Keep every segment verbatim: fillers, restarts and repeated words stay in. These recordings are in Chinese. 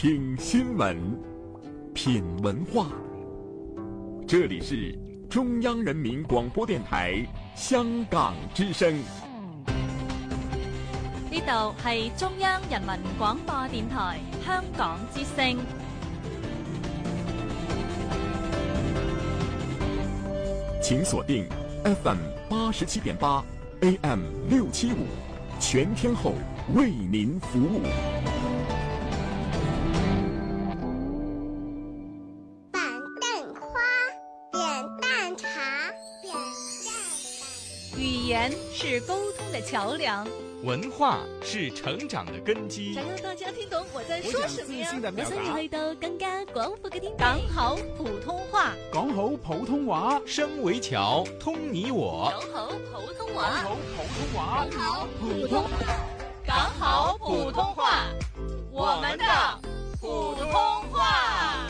听新闻，品文化。这里是中央人民广播電台香港之聲。 呢度係中央人民廣播電台香港之聲。 請鎖定 F M 八十七點八 A M 六七五，全天候為您服務。 板凳花，扁担茶，扁担。 語言是溝通的橋梁， 文化是成長的根基。 想讓大家聽懂我在說什麼呀？ 我想你去到更加廣闊嘅天地。 講好普通話， 講好普通話， 聲為橋，通你我。 講好普通話， 講好普通話， 講好普通話， 講好普通話，我們的普通話。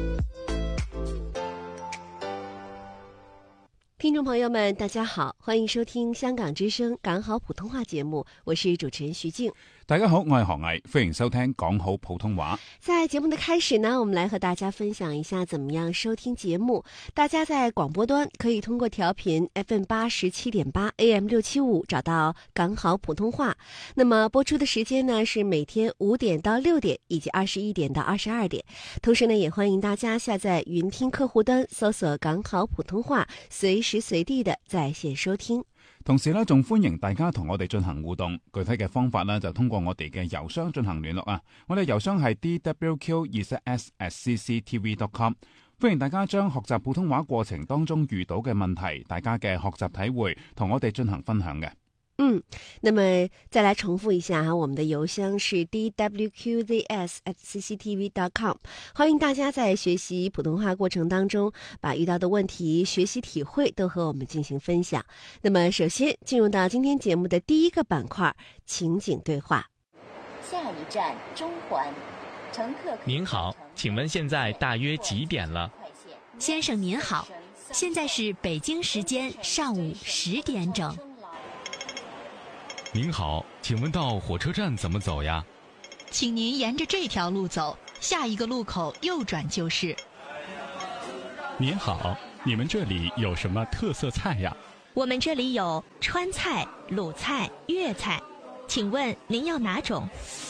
聽眾朋友們，大家好，歡迎收聽香港之聲講好普通話節目，我是主持人徐靜。 大家好，我係何毅，歡迎收聽講好普通話。 在節目的開始呢，我們來和大家分享一下怎麼樣收聽節目。大家在廣播端可以通過調頻 F M 八十七點八 A M 六七五找到講好普通話。那麼播出的時間呢是每天五點到六點，以及二十一點到二十二點。同時呢，也歡迎大家下載雲聽客戶端，搜索講好普通話，隨時隨地的在線收聽。 同時咧，仲歡迎大家同我哋進行互動。具體嘅方法呢，就通過我哋嘅郵箱進行聯絡啊。我哋郵箱係 d w q 二 s at c c t v dot com。歡迎大家將學習普通話過程當中遇到嘅問題，大家嘅學習體會，同我哋進行分享嘅。 嗯，那麼再來重複一下哈，我們的郵箱是 d w q z s at c c t v dot com。歡迎大家在學習普通話過程當中，把遇到的問題、學習體會都和我們進行分享。那麼首先進入到今天節目的第一個板塊，情景對話。 下一站中環，乘客。 您好，請問現在大約幾點了？ 先生您好，現在是北京時間上午十點整。 您好，請問到火車站怎麼走呀？ 請您沿着這條路走，下一個路口右轉就是。 您好，你們這裡有什麼特色菜呀？ 我們這裡有川菜、魯菜、粵菜，請問您要哪種？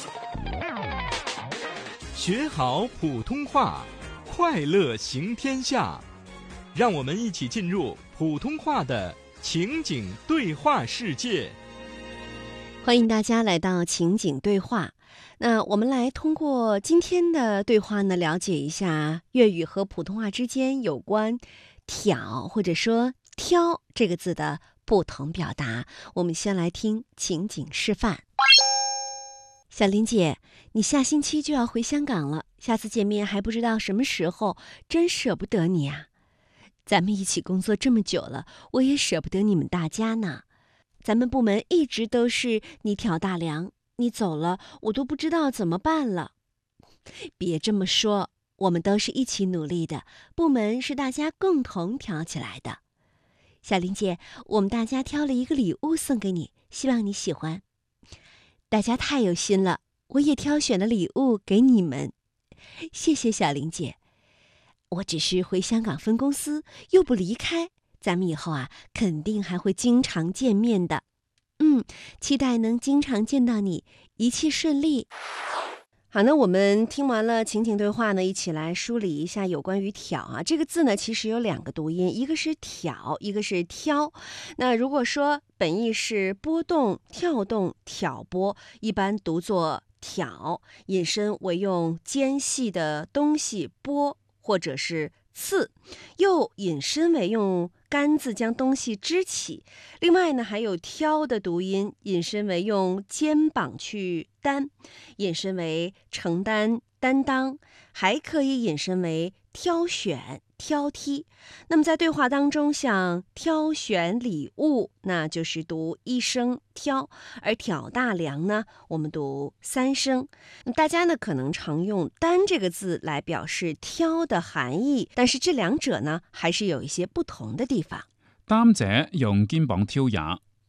學好普通話，快樂行天下。讓我們一起進入普通話的情景對話世界。 歡迎大家來到情景對話。那我們來通過今天的對話呢，了解一下粵語和普通話之間有關挑或者說挑這個字的不同表達。我們先來聽情景示範。小林姐，你下星期就要回香港了，下次見面還不知道什麼時候，真捨不得你啊。咱們一起工作這麼久了，我也捨不得你們大家呢。咱們部門一直都是你挑大梁，你走了，我都不知道怎麼辦了。別這麼說，我們都是一起努力的，部門是大家共同挑起來的。小林姐，我們大家挑了一個禮物送給你，希望你喜歡。大家太有心了，我也挑選了禮物給你們。謝謝小林姐，我只是回香港分公司，又不離開。咱們以後啊，肯定還會經常見面的。嗯，期待能經常見到你，一切順利。好，那我們聽完了情景對話呢，一起來梳理一下有關於挑啊。這個字呢，其實有兩個讀音，一個是挑，一個是挑。那如果說本意是撥動、跳動、挑撥，一般讀作挑，引申為用尖細的東西撥，或者是刺，又引申為用杆子將東西支起。另外呢，還有挑的讀音，引申為用肩膀去擔，引申為承擔、擔當，還可以引申為挑選、挑剔。那麼在對話當中，像挑選禮物，那就是讀一聲挑，而挑大梁呢，我們讀三聲。大家呢可能常用擔這個字來表示挑的含義，但是這兩者呢還是有一些不同的地方。 擔者用肩膀挑也，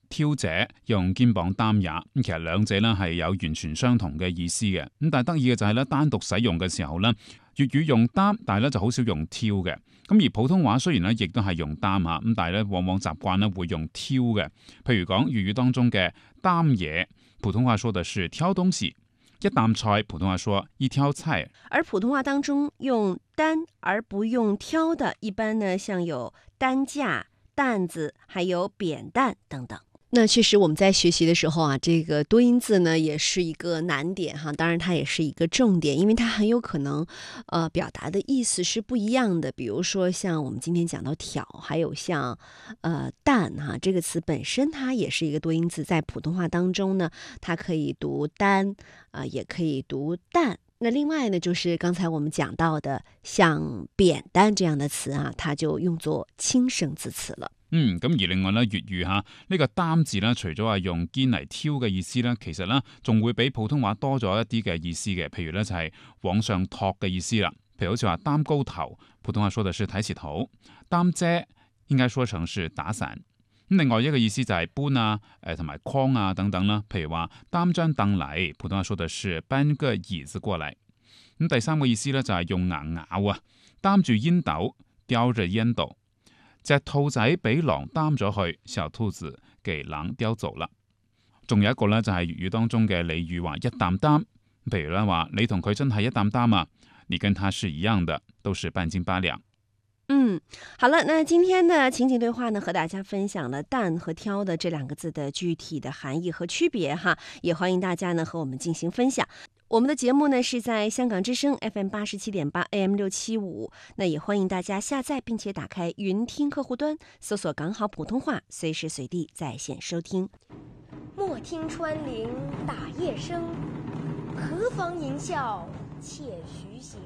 挑者用肩膀擔也，咁其實兩者呢係有完全相同嘅意思嘅。咁但係得意嘅就係咧，單獨使用嘅時候呢，粵語用擔，但係咧就好少用挑嘅。咁而普通話雖然咧亦都係用擔嚇，咁但係咧往往習慣咧會用挑嘅。譬如講粵語當中嘅擔嘢，普通話說的是挑東西；一擔菜，普通話說一挑菜。 而普通話當中用擔而不用挑的，一般呢像有擔架、擔子，還有扁擔等等。那確實我們在學習的時候啊，這個多音字呢也是一個難點哈，當然它也是一個重點，因為它很有可能呃表達的意思是不一樣的。比如說像我們今天講到挑，還有像呃擔哈，這個詞本身它也是一個多音字，在普通話當中呢，它可以讀擔啊、呃，也可以讀擔。那另外呢，就是剛才我們講到的像扁擔這樣的詞啊，它就用作輕聲字詞了。 嗯，咁而另外咧，粵語吓呢、這個擔字咧，除咗話用肩嚟挑嘅意思咧，其實咧仲會比普通話多咗一啲嘅意思嘅。譬如咧就係往上托嘅意思啦。譬如好似話擔高頭，普通話說的是抬起頭；擔遮應該說成是打傘。咁另外一個意思就係搬啊，誒同埋框啊等等啦。譬如話擔張凳嚟，普通話說的是搬個椅子過嚟。咁第三個意思咧就係用牙咬啊，擔住煙斗，叼着煙斗。隻兔仔俾狼擔咗去，小兔子給狼叼走啦。仲有一個咧就係粵語當中嘅俚語話一擔擔，譬如咧話你同佢真係一擔擔啊，你跟他是一樣的，都是半斤八兩。 嗯，好了，那今天的情景對話呢，和大家分享了擔和挑的這兩個字的具體的含義和區別哈，也歡迎大家呢和我們進行分享。我們的節目呢是在香港之聲 F M 八十七點八 A M 六七五，那也歡迎大家下載並且打開雲聽客戶端，搜索港好普通話，隨時隨地在線收聽。 莫聽穿林打葉聲，何妨吟嘯且徐行。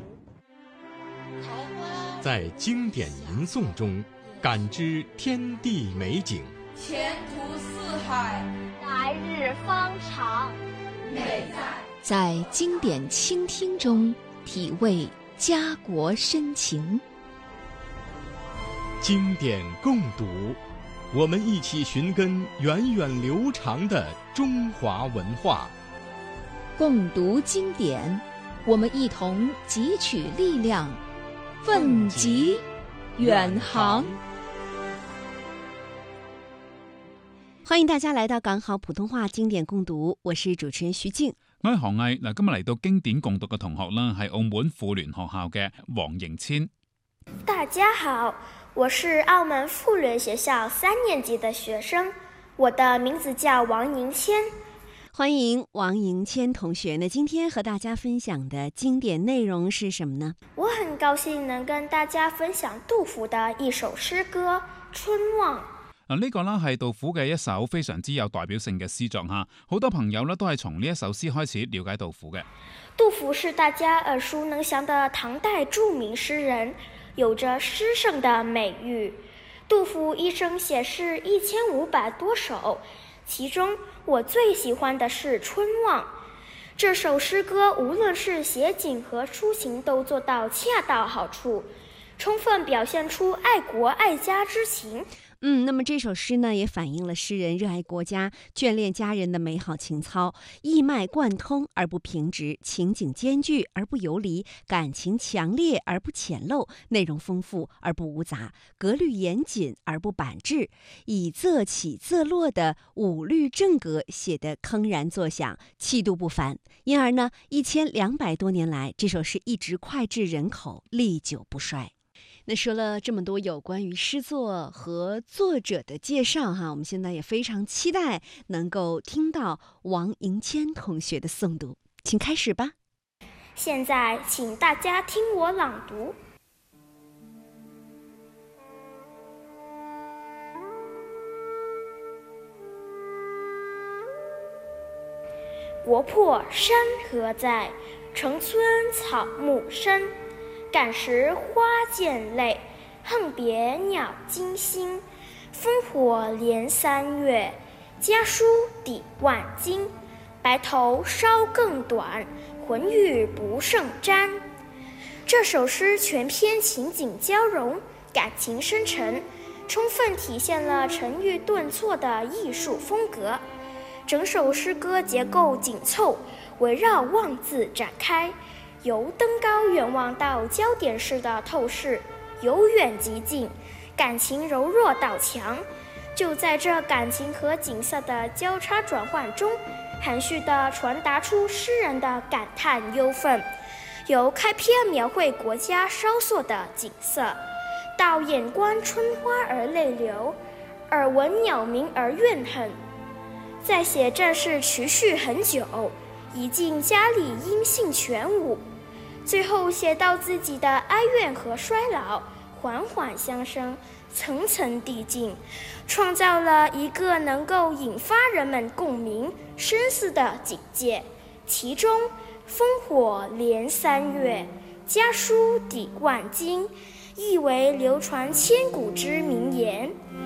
在經典吟誦中感知天地美景， 前途似海， 來日方長， 美在在經典傾聽中體味家國深情。 經典共讀，我們一起尋根源遠流長的中華文化。 共讀經典，我們一同汲取力量，奮楫遠航。 歡迎大家來到港好普通話經典共讀，我是主持人徐靜。 我係何毅嗱，今日嚟到經典共讀嘅同學啦，係澳門婦聯學校嘅黃迎千。 大家好，我是澳門婦聯學校三年級的學生，我的名字叫王迎千。 歡迎王迎千同學呢，今天和大家分享的經典內容是什麼呢？ 我很高興能跟大家分享杜甫的一首詩歌《春望》。 嗱，呢個呢係杜甫嘅一首非常之有代表性嘅詩作吓，好多朋友呢都係從呢一首詩開始了解杜甫嘅。 杜甫是大家耳熟能詳的唐代著名詩人，有着詩聖的美譽。杜甫一生寫詩一千五百多首，其中我最喜歡的是《春望》。這首詩歌無論是寫景和抒情都做到恰到好處，充分表現出愛國愛家之情。 嗯，那麼這首詩呢，也反映了詩人熱愛國家、眷戀家人的美好情操，意脈貫通而不平直，情景兼具而不游離，感情強烈而不淺陋，內容豐富而不蕪雜，格律嚴謹而不板滯，以仄起仄落的五律正格寫得鏗然作響，氣度不凡。因而呢，一千兩百多年來，這首詩一直膾炙人口，歷久不衰。那說了這麼多有關於詩作和作者的介紹哈，我們現在也非常期待能夠聽到王迎千同學的誦讀，請開始吧。 現在請大家聽我朗讀。國破山河在，城村草木深。感時花濺淚，恨別鳥驚心。烽火連三月，家書抵萬金。白頭搔更短，渾欲不勝簪。這首詩全篇情景交融，感情深沉， 充分体现了沉郁顿挫的艺术风格。整首诗歌结构紧凑，围绕望字展开，由登高远望到焦点式的透视，由远及近，感情柔弱到强。就在这感情和景色的交叉转换中，含蓄地传达出诗人的感叹忧愤，由开篇描绘国家稍缩的景色，到眼观春花而泪流，耳闻鸟鸣而怨恨，再写正是持续很久，已尽家里音信全无，最后写到自己的哀怨和衰老缓缓相生，层层递进，创造了一个能够引发人们共鸣深思的境界。其中烽火连三月，家书抵万金，亦为流传千古之名言。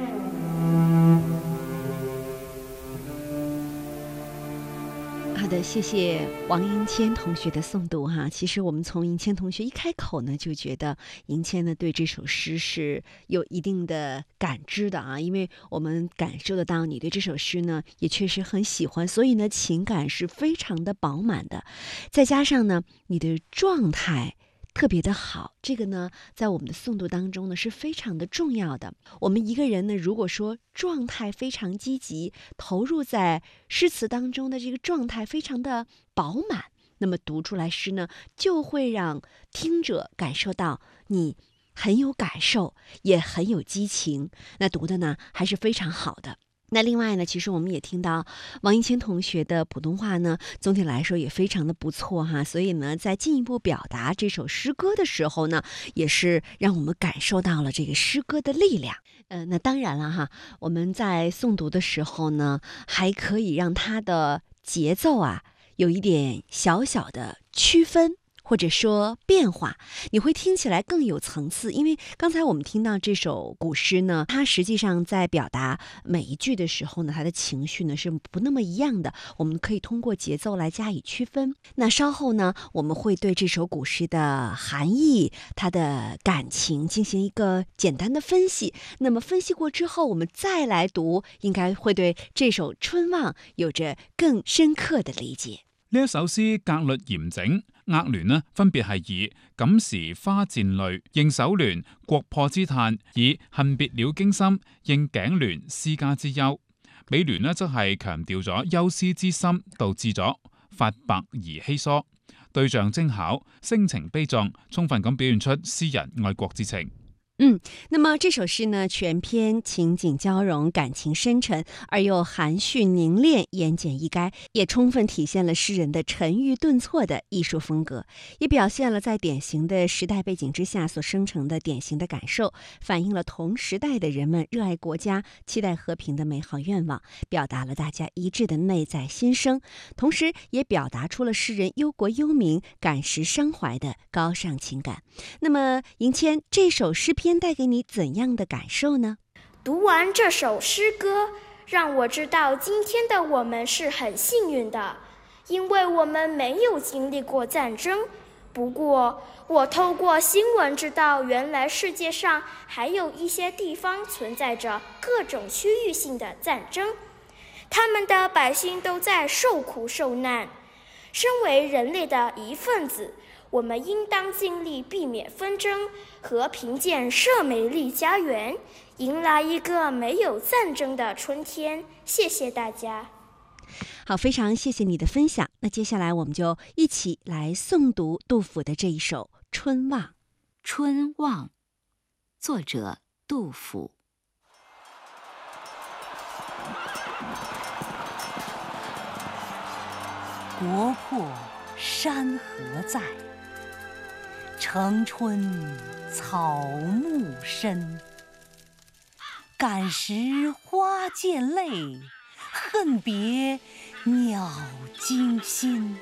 好的，谢谢王银谦同学的诵读哈。其实我们从银谦同学一开口呢，就觉得银谦呢对这首诗是有一定的感知的啊，因为我们感受得到你对这首诗呢也确实很喜欢，所以呢情感是非常的饱满的，再加上呢你的状态特别的好，这个呢在我们的诵读当中呢是非常的重要的。我们一个人呢如果说状态非常积极，投入在诗词当中的这个状态非常的饱满，那么读出来诗呢就会让听者感受到你很有感受，也很有激情，那读的呢还是非常好的。那另外呢，其实我们也听到王银谦同学的普通话呢，总体来说也非常的不错哈。所以呢，在进一步表达这首诗歌的时候呢，也是让我们感受到了这个诗歌的力量。呃，那当然了哈，我们在诵读的时候呢，还可以让它的节奏啊有一点小小的区分，或者说变化，你会听起来更有层次。因为刚才我们听到这首古诗呢，它实际上在表达每一句的时候呢，它的情绪呢是不那么一样的，我们可以通过节奏来加以区分。那稍后呢，我们会对这首古诗的含义、它的感情进行一个简单的分析。那么分析过之后，我们再来读，应该会对这首《春望》有着更深刻的理解。 呢一首詩格律嚴整，額聯呢分別係以感時花漸淚應首聯，國破之嘆以恨別了驚心應頸聯思家之憂。尾聯呢則係強調咗憂思之心，導致咗發白而稀疏，對象精巧，聲情悲壯，充分咁表現出詩人愛國之情。 嗯，那麼這首詩呢，全篇情景交融，感情深沉，而又含蓄凝練，言簡意賅，也充分體現了詩人的沉鬱頓挫的藝術風格，也表現了在典型的時代背景之下所生成的典型的感受，反映了同時代的人們熱愛國家、期待和平的美好願望，表達了大家一致的內在心聲，同時也表達出了詩人憂國憂民、感時傷懷的高尚情感。那麼銀謙，這首詩篇帶給你怎樣的感受呢？ 讀完這首詩歌，讓我知道今天的我們是很幸運的，因為我們沒有經歷過戰爭。不過我透過新聞知道，原來世界上還有一些地方存在着各種區域性的戰爭，他們的百姓都在受苦受難。身為人類的一份子，我們應當盡力避免紛爭，和平建設美麗家園，迎來一個沒有戰爭的春天。謝謝大家。 好，非常謝謝你的分享。那接下來我們就一起來誦讀杜甫的這一首《春望》。《 春望》，作者杜甫。 國破山河在，城春草木深。感時花濺淚，恨別鳥驚心。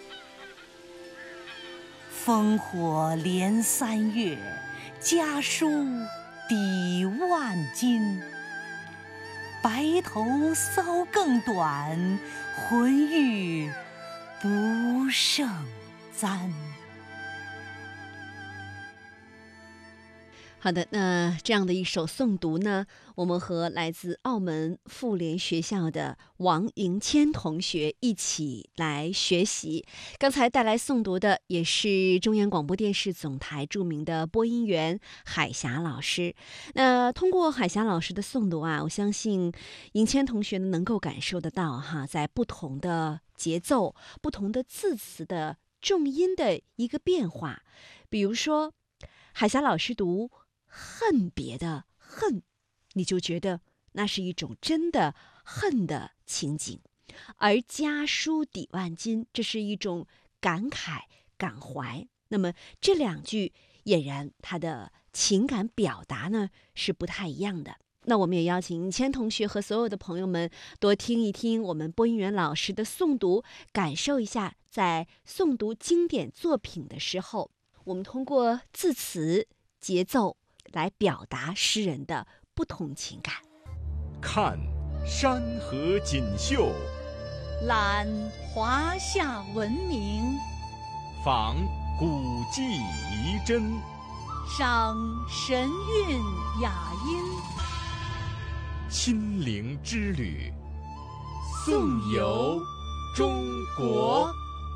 烽火連三月，家書抵萬金。白頭搔更短，渾欲不勝簪。 好的，那这样的一首诵读呢，我们和来自澳门妇联学校的王迎谦同学一起来学习。刚才带来诵读的也是中央广播电视总台著名的播音员海霞老师。那通过海霞老师的诵读啊，我相信迎谦同学呢能够感受得到哈，在不同的节奏、不同的字词的重音的一个变化。比如说，海霞老师读恨别的恨，你就觉得那是一种真的恨的情景；而家书抵万金，这是一种感慨感怀。那么这两句俨然它的情感表达呢是不太一样的。那我们也邀请迎谦同学和所有的朋友们多听一听我们播音员老师的诵读，感受一下在诵读经典作品的时候，我们通过字词节奏来表达诗人的不同情感。 看山河锦绣， 览华夏文明， 访古迹遗珍， 赏神韵雅音， 亲临之旅，颂游中国。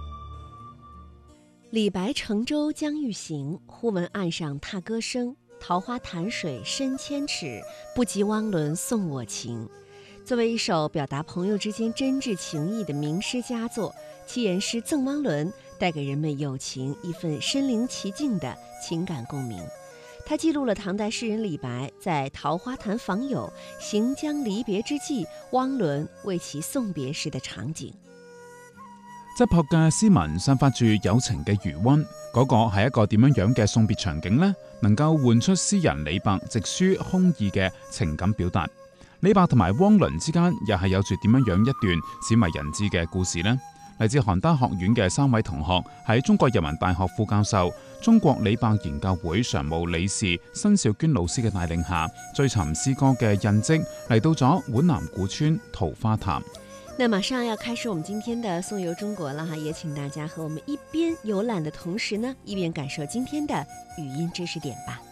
李白乘舟将欲行，忽闻岸上踏歌声。桃花潭水深千尺，不及汪伦送我情。作为一首表达朋友之间真挚情谊的名诗佳作，其言诗《赠汪伦》带给人们友情一份身临其境的情感共鸣。它记录了唐代诗人李白在桃花潭访友、行将離別之際，汪倫為其送別時的場景。 質樸嘅詩文散發住友情嘅餘溫，嗰、那個係一個點樣樣嘅送別場景呢？能夠喚出詩人李白直抒胸臆嘅情感表達。李白同埋汪倫之間又係有住點樣樣一段鮮為人知嘅故事呢？嚟自邯鄲學院嘅三位同學喺中國人民大學副教授、中國李白研究會常務理事申兆娟老師嘅帶領下，追尋詩歌嘅印跡，嚟到咗皖南古村桃花潭。 那馬上要開始我們今天的頌遊中國了哈，也請大家和我們一邊遊覽的同時呢，一邊感受今天的語音知識點吧。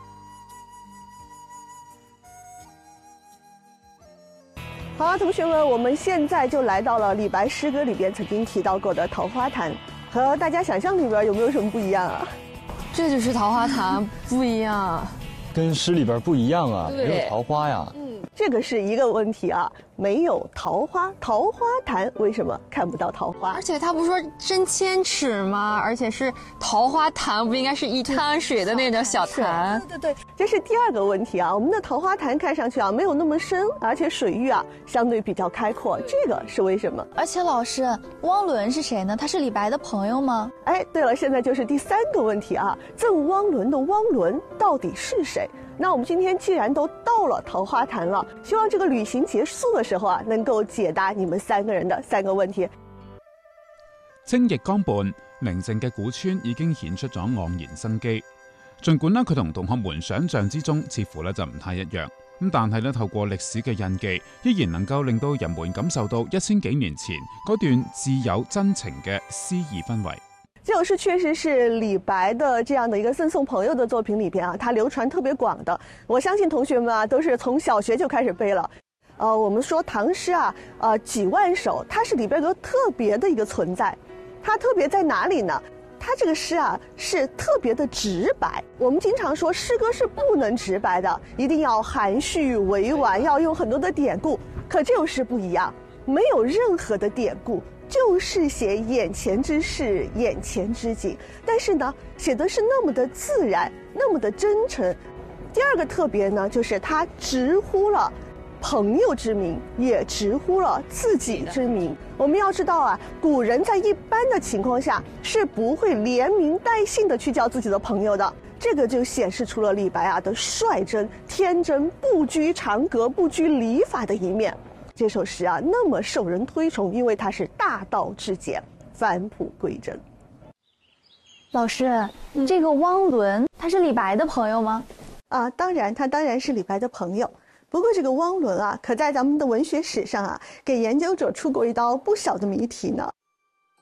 好啊，同學們，我們現在就來到了李白詩歌裏邊曾經提到過的桃花潭，和大家想象裏邊有沒有什麼不一樣啊？ 這就是桃花潭，不一樣， 跟詩裏邊不一樣啊，沒有桃花呀。 嗯，這個是一個問題啊，沒有桃花，桃花潭為什麼看不到桃花？ 而且他不是說深千尺嗎？而且是桃花潭，不應該是一灘水的那種小潭？ 對對對，這是第二個問題啊。我們的桃花潭看上去啊沒有那麼深，而且水域啊相對比較開闊，這個是為什麼？ 而且老師，汪倫是誰呢？他是李白的朋友嗎？ 哎，對了，現在就是第三個問題啊，贈汪倫的汪倫到底是誰？那我們今天既然都到了桃花潭了，希望這個旅行結束的時候啊，能夠解答你們三個人的三個問題。 清逸江畔，寧靜嘅古村已經顯出咗盎然生機。儘管呢佢同同學們想象之中似乎呢就唔太一樣，咁但係呢透過歷史嘅印記，依然能夠令到人們感受到一千幾年前嗰段自有真情嘅詩意氛圍。 這首詩確實是李白的這樣的一個贈送朋友的作品裏邊啊，它流傳特別廣的。我相信同學們啊，都是從小學就開始背了。呃，我們說唐詩啊，呃，幾萬首，它是裡邊有個特別的一個存在。它特別在哪裡呢？它這個詩啊，是特別的直白。我們經常說詩歌是不能直白的，一定要含蓄委婉，要用很多的典故。可這首詩不一樣，沒有任何的典故。就是寫眼前之事，眼前之景，但是呢，寫的是那麼的自然，那麼的真誠。第二個特別呢，就是他直呼了朋友之名，也直呼了自己之名。我們要知道啊，古人在一般的情況下是不會連名帶姓的去叫自己的朋友的，這個就顯示出了李白啊的率真、天真、不拘長格、不拘禮法的一面。這首詩啊，那麼受人推崇，因為它是大道至簡，返璞歸真。 老師，嗯、這個汪倫他是李白的朋友嗎？ 啊，當然，他當然是李白的朋友。不過這個汪倫啊，可在咱們的文學史上啊，給研究者出過一道不小的謎題呢。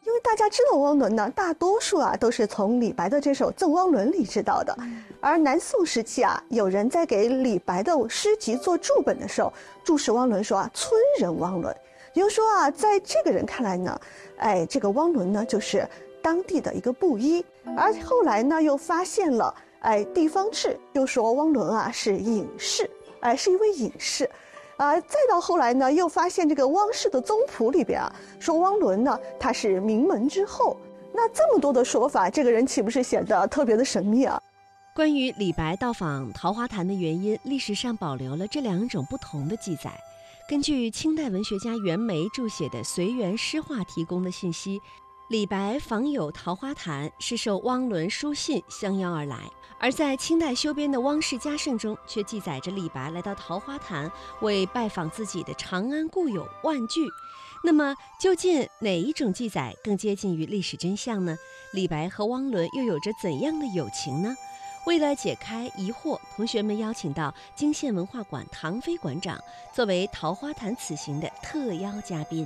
因为大家知道汪伦呢，大多数啊都是从李白的这首《赠汪伦》里知道的。而南宋时期啊，有人在给李白的诗集做注本的时候，注释汪伦说啊，村人汪伦。也就是说啊，在这个人看来呢，哎，这个汪伦呢就是当地的一个布衣。而后来呢，又发现了哎地方志，又说汪伦啊是隐士，哎是一位隐士。啊，再到后来呢，又发现这个汪氏的宗谱里边啊，说汪伦呢他是名门之后。那这么多的说法，这个人岂不是显得特别的神秘啊？ 关于李白到访桃花潭的原因，历史上保留了这两种不同的记载。根据清代文学家袁枚注写的《随园诗话》提供的信息，李白访友桃花潭是受汪伦书信相邀而来。而在清代修编的《汪氏家圣》中，却记载着李白来到桃花潭为拜访自己的长安故友万句。那么，究竟哪一种记载更接近于历史真相呢？李白和汪伦又有着怎样的友情呢？为了解开疑惑，同学们邀请到泾县文化馆唐飞馆长作为桃花潭此行的特邀嘉宾。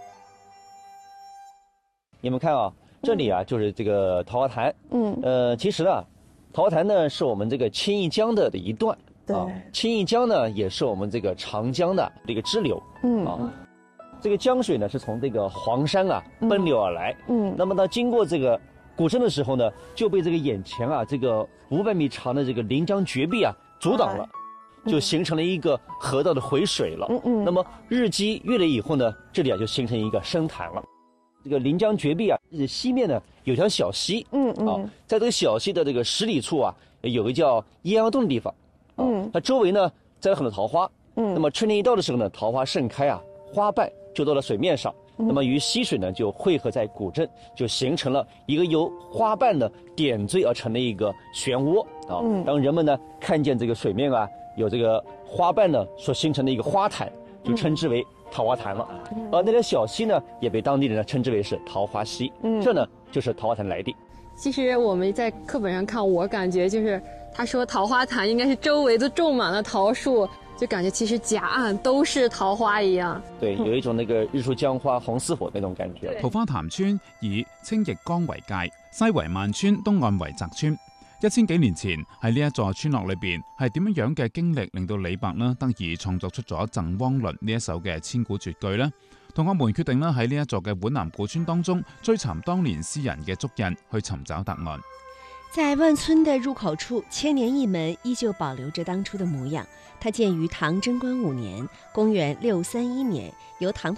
你们看啊，这里啊就是这个桃花潭。嗯，呃，其实呢，桃花潭呢是我们这个青弋江的的一段。对，啊、青弋江呢也是我们这个长江的这个支流。嗯啊，这个江水呢是从这个黄山啊奔流而来。嗯，那么呢经过这个古镇的时候呢，就被这个眼前啊这个五百米长的这个临江绝壁啊阻挡了。就形成了一个河道的回水了。嗯嗯。那么日积月累以后呢，这里啊就形成一个深潭了。这个临江绝壁啊，西面呢有条小溪。嗯嗯。啊，在这个小溪的这个十里处啊，有个叫鸳鸯洞的地方。嗯。它周围呢栽了很多桃花。嗯。那么春天一到的时候呢，桃花盛开啊，花瓣就到了水面上。嗯。那么与溪水呢就汇合在古镇，就形成了一个由花瓣呢点缀而成的一个漩涡啊。嗯。当人们呢看见这个水面啊。有这个花瓣呢所形成的一个花潭，就称之为桃花潭了。嗯、而那条小溪呢，也被当地人呢称之为是桃花溪。嗯，这呢就是桃花潭来地。 其实我们在课本上看，我感觉就是他说桃花潭应该是周围都种满了桃树，就感觉其实甲岸都是桃花一样。对，有一种那个日出江花红似火那种感觉。 桃花潭村以青弋江為界，西為萬村，東岸為澤村。一千幾年前喺呢一座村落裏邊，係點樣樣嘅經歷令到李白呢得以創作出咗《贈汪倫》呢一首嘅千古絕句呢？同學們決定呢喺呢一座嘅皖南古村當中追尋當年詩人嘅足印，去尋找答案。 在萬村的入口處，千年一門依舊保留着當初的模樣。它建於唐貞觀五年（公元六三一年），由唐